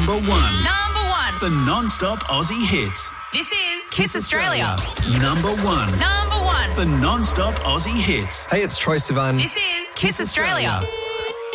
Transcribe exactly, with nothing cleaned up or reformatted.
Number one. Number one. For non-stop Aussie hits. This is Kiss Australia. Number one. Number one. For non-stop Aussie hits. Hey, it's Troye Sivan. This is Kiss Australia.